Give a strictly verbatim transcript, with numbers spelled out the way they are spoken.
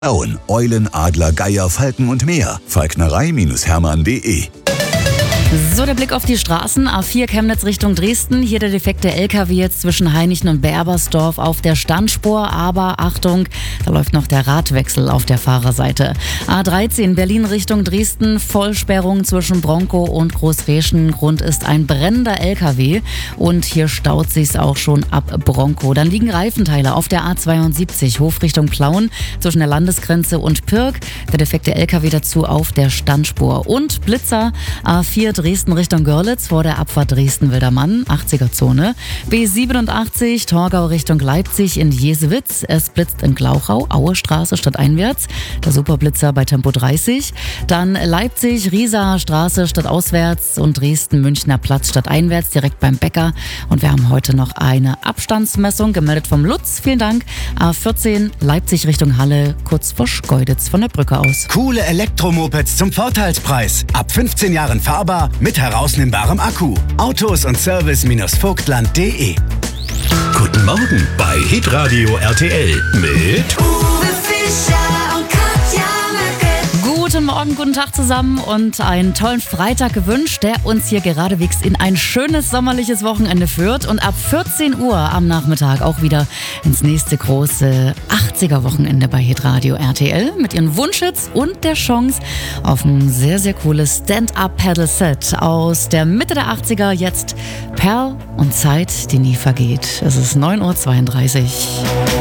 Auen, Eulen, Adler, Geier, Falken und mehr. Falknerei Hermann punkt de. So, der Blick auf die Straßen. A vier Chemnitz Richtung Dresden. Hier der defekte L K W jetzt zwischen Heinichen und Berbersdorf auf der Standspur. Aber Achtung, da läuft noch der Radwechsel auf der Fahrerseite. A dreizehn Berlin Richtung Dresden. Vollsperrung zwischen Bronkow und Großreschen. Grund ist ein brennender L K W. Und hier staut sich's auch schon ab Bronkow. Dann liegen Reifenteile auf der A zweiundsiebzig. Hof Richtung Plauen zwischen der Landesgrenze und Pirk. Der defekte L K W dazu auf der Standspur. Und Blitzer A vier Dresden Richtung Görlitz vor der Abfahrt Dresden-Wildermann, achtziger-Zone. B siebenundachtzig Torgau Richtung Leipzig in Jesewitz. Es blitzt in Glauchau, Aue Straße stadteinwärts. Der Superblitzer bei Tempo dreißig. Dann Leipzig, Riesaer Straße stadtauswärts und Dresden-Münchner Platz stadteinwärts direkt beim Bäcker. Und wir haben heute noch eine Abstandsmessung gemeldet vom Lutz. Vielen Dank. A vierzehn Leipzig Richtung Halle, kurz vor Schkeuditz von der Brücke aus. Coole Elektromopeds zum Vorteilspreis. Ab fünfzehn Jahren fahrbar mit herausnehmbarem Akku. Autos und Service Vogtland punkt de. Guten Morgen bei Hitradio R T L mit Uwe Fischer und Katja Möcke. Guten Morgen, guten Tag zusammen und einen tollen Freitag gewünscht, der uns hier geradewegs in ein schönes sommerliches Wochenende führt und ab vierzehn Uhr am Nachmittag auch wieder ins nächste große achtziger-Wochenende bei Hitradio R T L mit ihren Wunschhits und der Chance auf ein sehr, sehr cooles Stand-Up-Paddle-Set aus der Mitte der achtziger. Jetzt Perl und Zeit, die nie vergeht. Es ist neun Uhr zweiunddreißig.